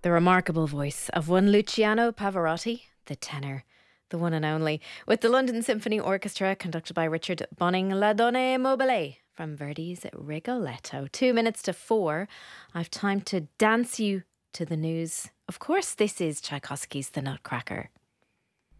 The remarkable voice of one Luciano Pavarotti, the tenor, the one and only, with the London Symphony Orchestra conducted by Richard Bonning, La Donne Mobile from Verdi's Rigoletto. 2 minutes to 4. I've time to dance you to the news. Of course, this is Tchaikovsky's The Nutcracker.